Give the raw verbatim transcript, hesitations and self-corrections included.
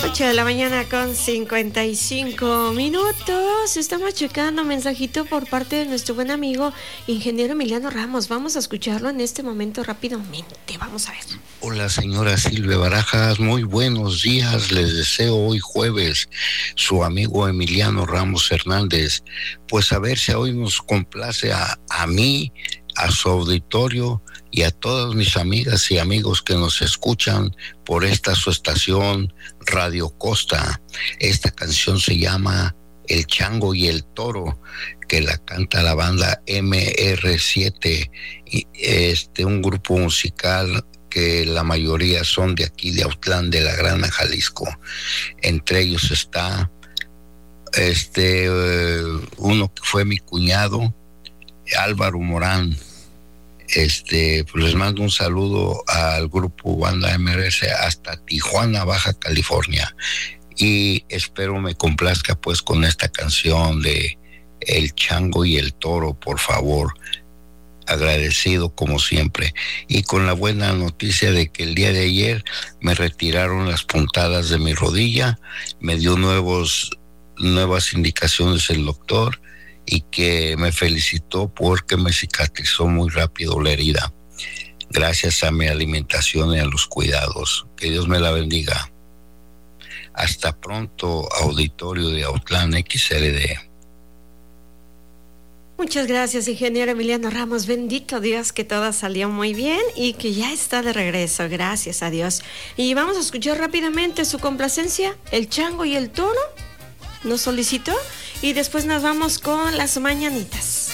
ocho de la mañana con cincuenta y cinco minutos. Estamos checando mensajito por parte de nuestro buen amigo ingeniero Emiliano Ramos. Vamos a escucharlo en este momento rápidamente. Vamos a ver. Hola, señora Silvia Barajas, muy buenos días. Les deseo hoy jueves su amigo Emiliano Ramos Hernández. Pues a ver si hoy nos complace a, a mí, a su auditorio y a todas mis amigas y amigos que nos escuchan por esta su estación Radio Costa. Esta canción se llama El Chango y el Toro, que la canta la banda eme erre siete, este, un grupo musical que la mayoría son de aquí de Autlán, de la Grana, Jalisco. Entre ellos está este uh, uno que fue mi cuñado, Álvaro Morán. Este, pues les mando un saludo al grupo Banda eme erre ese hasta Tijuana, Baja California, y espero me complazca pues con esta canción de El Chango y el Toro, por favor. Agradecido como siempre, y con la buena noticia de que el día de ayer me retiraron las puntadas de mi rodilla, me dio nuevos nuevas indicaciones el doctor, y que me felicitó porque me cicatrizó muy rápido la herida, gracias a mi alimentación y a los cuidados. Que Dios me la bendiga. Hasta pronto, auditorio de Autlán equis ele de. Muchas gracias, ingeniero Emiliano Ramos. Bendito Dios que todo salió muy bien y que ya está de regreso, gracias a Dios. Y vamos a escuchar rápidamente su complacencia, El Chango y el Toro, nos solicitó, y después nos vamos con las mañanitas.